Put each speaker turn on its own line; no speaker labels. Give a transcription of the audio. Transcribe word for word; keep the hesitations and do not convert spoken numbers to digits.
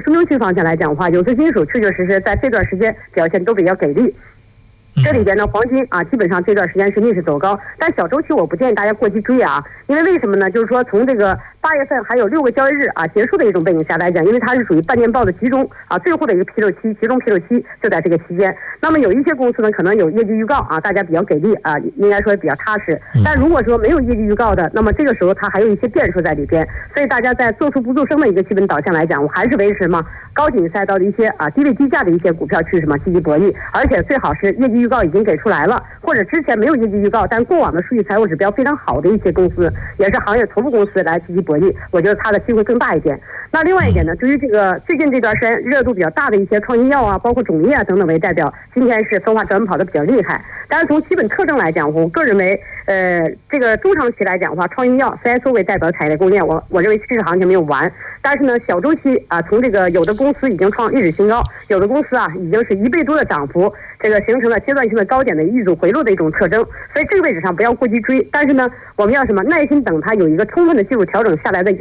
中周期方向来讲的话，有色金属确确实实在这段时间表现都比较给力。这里边呢，黄金啊，基本上这段时间是逆势走高，但小周期我不建议大家过激追啊，因为为什么呢？就是说从这个八月份还有六个交易日啊结束的一种背景下来讲，因为它是属于半年报的集中啊，最后的一个披露期，集中披露期就在这个期间。那么有一些公司呢，可能有业绩预告啊，大家比较给力啊，应该说比较踏实。但如果说没有业绩预告的，那么这个时候它还有一些变数在里边，所以大家在做出不做声的一个基本导向来讲，我还是维持什么高景赛道的一些啊低位低价的一些股票去什么积极博弈，而且最好是业绩预告已经给出来了，或者之前没有业绩预告，但过往的数据财务指标非常好的一些公司，也是行业头部公司来积极博弈，我觉得它的机会更大一点。那另外一点呢，对于这个最近这段时间热度比较大的一些创新药啊，包括种业啊等等为代表，今天是分化转跑的比较厉害。但是从基本特征来讲，我个人认为，呃，这个中长期来讲的话，创新药 C S O 为代表的产业供应链，我我认为这个行情没有完。但是呢，小周期啊，从这个有的公司已经创历史新高，有的公司啊已经是一倍多的涨幅，这个形成了阶段性的高点的一组回落的一种特征。所以这个位置上不要过激追，但是呢，我们要什么耐心等它有一个充分的技术调整下来的一个